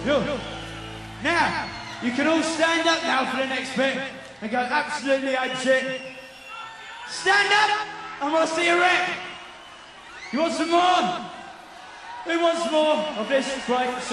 Cool. Now, you can all stand up now for the next bit and go absolutely ape shit. Stand up! I want to see a rep. You want some more? Who wants more of this great